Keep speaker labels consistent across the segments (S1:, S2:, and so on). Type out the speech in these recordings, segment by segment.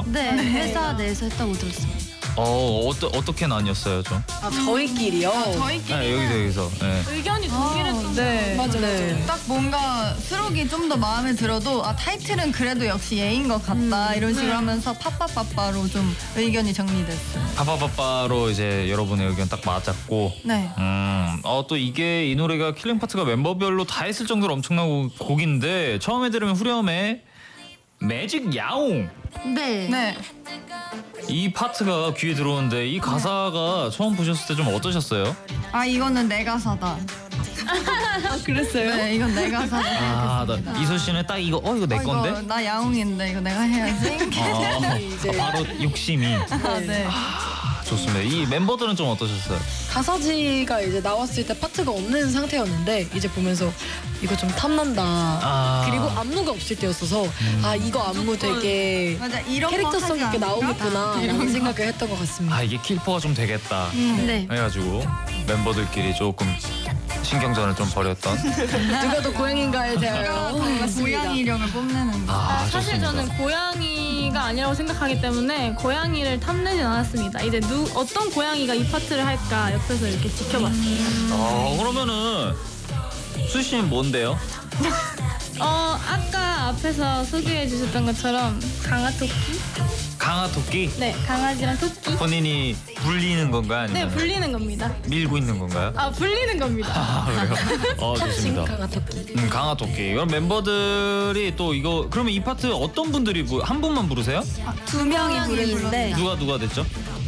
S1: 네, 회사 내에서 했다고 들었습니다.
S2: 어떻게 나뉘었어요, 좀?
S3: 저희끼리요?
S2: 네, 여기서. 네.
S4: 의견이 동일했던
S1: 네.
S3: 맞아.
S1: 딱 뭔가 수록이 좀 더 마음에 들어도 타이틀은 그래도 역시 얘인 것 같다 이런 식으로 하면서 빠빠빠빠로 좀 의견이 정리됐어요.
S2: 빠빠빠빠로 이제 여러분의 의견 딱 맞았고.
S1: 네.
S2: 또 이 노래가 킬링 파트가 멤버별로 다 했을 정도로 엄청난 곡인데 처음에 들으면 후렴에 매직 야옹.
S1: 네.
S2: 이 파트가 귀에 들어오는데 이 가사가 처음 보셨을 때 좀 어떠셨어요?
S1: 이거는 내 가사다.
S3: 그랬어요?
S1: 네, 이건 내 가사다.
S2: 이소 씨는 딱 이거 내 건데?
S1: 이거 나 야옹인데 이거 내가 해야지.
S2: 바로 욕심이.
S1: 네.
S2: 좋습니다. 이 멤버들은 좀 어떠셨어요?
S3: 가사지가 이제 나왔을 때 파트가 없는 상태였는데 이제 보면서 이거 좀 탐난다. 그리고 안무가 없을 때였어서 이거 안무 되게
S1: 맞아, 이런
S3: 캐릭터성
S1: 거 하지
S3: 있게
S1: 않을까?
S3: 나오겠구나 라는 생각을 했던 것 같습니다.
S2: 이게 킬퍼가 좀 되겠다
S1: 네.
S2: 해가지고 멤버들끼리 조금 신경전을 좀 벌였던.
S3: 누가 더 고양인가에 대하여
S1: 고양이력을 뽐내는 거.
S4: 사실
S2: 좋습니다.
S4: 저는 고양이가 아니라고 생각하기 때문에 고양이를 탐내진 않았습니다. 이제 어떤 고양이가 이 파트를 할까 옆에서 이렇게 지켜봤어요.
S2: 그러면은 수시 씨는 뭔데요?
S4: 아까 앞에서 소개해 주셨던 것처럼 강아토끼?
S2: 강아토끼?
S4: 네, 강아지랑 토끼.
S2: 본인이 불리는 건가요?
S4: 네,
S2: 아니면
S4: 불리는 겁니다.
S2: 밀고 있는 건가요?
S4: 불리는 겁니다.
S2: 그래요? 좋습니다.
S3: 강아토끼.
S2: 강아토끼. 그럼 멤버들이 또 이거 그러면 이 파트 어떤 분들이 한 분만 부르세요?
S1: 두 명이 부르는데
S2: 누가 됐죠?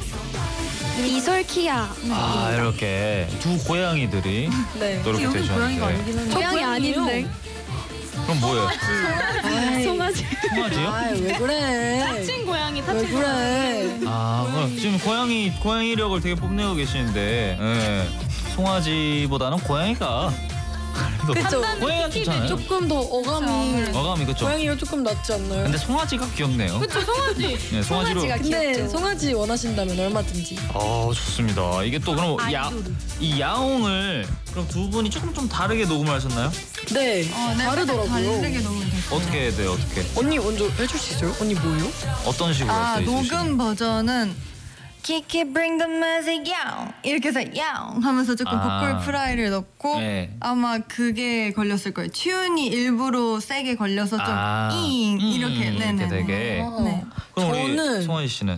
S1: 이솔키야.
S2: 이렇게 두 고양이들이
S3: 네.
S2: 또 이렇게 되셨는데.
S1: 고양이 아닌데.
S2: 그럼 뭐예요?
S4: 송아지.
S2: 송아지요?
S3: 왜 그래?
S4: 타친 고양이,
S3: 왜
S4: 타친 고양이.
S3: 그래?
S2: 그럼 지금 고양이력을 되게 뽐내고 계시는데 송아지보다는 고양이가
S3: 그쵸.
S2: 고양이가 좋잖아요.
S3: 조금 더 어감이
S2: 그쵸.
S3: 고양이가 조금 낫지 않나요?
S2: 근데 송아지가 귀엽네요.
S4: 그쵸, 송아지.
S2: 네, 송아지로.
S3: 근데 송아지 원하신다면 얼마든지.
S2: 좋습니다. 이게 또 그럼 이 야옹을 그럼 두 분이 조금 좀 다르게 녹음을 하셨나요?
S3: 네, 다르더라고요.
S1: 다르게 녹음됐어요.
S2: 어떻게 해야 돼요? 어떻게?
S3: 언니 먼저 해줄 수 있어요? 언니 뭐예요?
S2: 어떤 식으로 했어요?
S1: 녹음 버전은 Kiki bring the music down 이렇게 해서 야옹 하면서 조금 보컬 프라이를 넣고 아마 그게 걸렸을 거예요. 튜닝이 일부러 세게 걸려서 좀 이렇게
S2: 이렇게 되게.
S1: 네.
S2: 그럼
S3: 저는-
S2: 우리 송아지 씨는?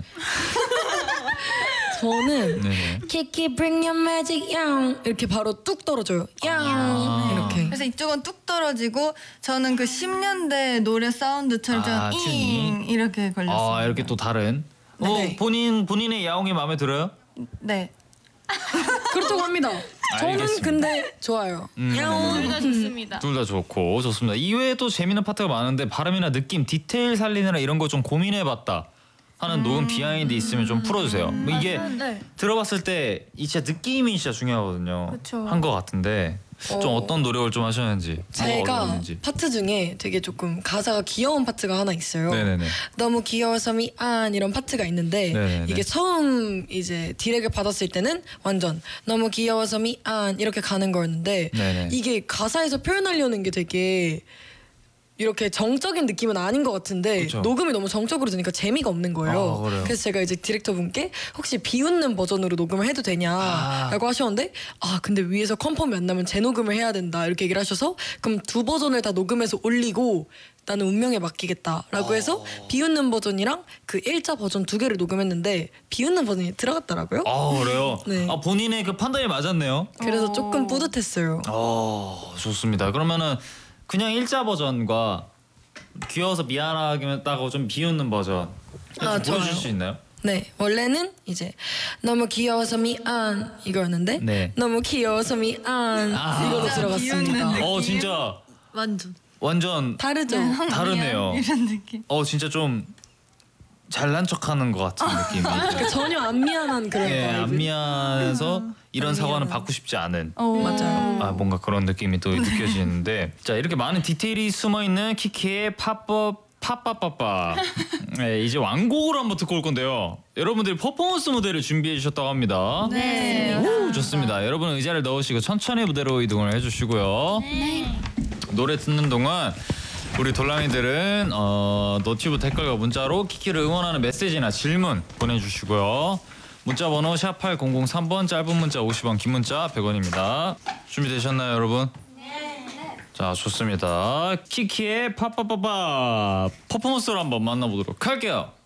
S3: 저는
S2: 네네.
S3: Kiki bring your magic young 이렇게 바로 뚝 떨어져요. young 이렇게.
S1: 그래서 이쪽은 뚝 떨어지고 저는 그 10년대 노래 사운드처럼 좀
S2: 튜닝.
S1: 이렇게 걸렸어요.
S2: 이렇게 또 다른.
S3: 네.
S2: 본인의 야옹이 마음에 들어요?
S1: 네.
S3: 그렇다고 합니다. 저는
S2: 알겠습니다.
S3: 근데 좋아요. 야옹.
S4: 둘 다 좋습니다.
S2: 둘 다 좋고 좋습니다. 이외에 또 재미있는 파트가 많은데 발음이나 느낌, 디테일 살리느라 이런 거 좀 고민해봤다 하는 녹음 비하인드 있으면 좀 풀어주세요. 뭐 이게
S4: 네.
S2: 들어봤을 때 이 진짜 느낌이 진짜 중요하거든요.
S4: 그쵸.
S2: 한 것 같은데 좀 어떤 노력을 좀 하셨는지, 뭐가
S3: 제가
S2: 어려웠는지.
S3: 파트 중에 되게 조금 가사가 귀여운 파트가 하나 있어요.
S2: 네네네.
S3: 너무 귀여워서 미안 이런 파트가 있는데
S2: 네네네.
S3: 이게 처음 이제 디렉을 받았을 때는 완전 너무 귀여워서 미안 이렇게 가는 거였는데
S2: 네네.
S3: 이게 가사에서 표현하려는 게 되게 이렇게 정적인 느낌은 아닌 것 같은데
S2: 그쵸.
S3: 녹음이 너무 정적으로 되니까 재미가 없는 거예요.
S2: 그래요?
S3: 그래서 제가 이제 디렉터분께 혹시 비웃는 버전으로 녹음을 해도 되냐라고 하셨는데 근데 위에서 컨펌이 안 나면 재녹음을 해야 된다 이렇게 얘기를 하셔서 그럼 두 버전을 다 녹음해서 올리고 나는 운명에 맡기겠다라고 해서 비웃는 버전이랑 그 일자 버전 두 개를 녹음했는데 비웃는 버전이 들어갔더라고요.
S2: 그래요?
S3: 네.
S2: 본인의 그 판단이 맞았네요.
S3: 그래서 조금 뿌듯했어요.
S2: 좋습니다. 그러면은 그냥 일자 버전과 귀여워서 미안하다고 좀 비웃는 버전 보여줄
S3: 좋아요.
S2: 수 있나요?
S3: 네, 원래는 이제 너무 귀여워서 미안 이거였는데
S2: 네.
S3: 너무 귀여워서 미안 이걸로 들어갔습니다.
S2: 진짜 완전
S3: 다르죠?
S2: 다르네요.
S1: 이런 느낌.
S2: 진짜 좀 잘난 척하는 것 같은 느낌이.
S3: 그러니까 전혀 안 미안한 그런
S2: 안
S3: 바이브.
S2: 미안해서 이런 사과는 받고 싶지 않은.
S3: 맞아요.
S2: 뭔가 그런 느낌이 또 느껴지는데 자 이렇게 많은 디테일이 숨어있는 키키의 파빠빠빠 이제 완곡으로 한번 듣고 올 건데요. 여러분들이 퍼포먼스 무대를 준비해 주셨다고 합니다.
S1: 네.
S2: 오, 좋습니다. 여러분 의자를 넣으시고 천천히 무대로 이동을 해주시고요. 노래 듣는 동안 우리 돌랑이들은 너튜브 댓글과 문자로 키키를 응원하는 메시지나 질문 보내주시고요. 문자 번호 샵 8003번, 짧은 문자 50원, 긴 문자 100원입니다. 준비되셨나요, 여러분? 네. 자, 좋습니다. 키키의 파파파파 퍼포먼스로 한번 만나보도록 할게요.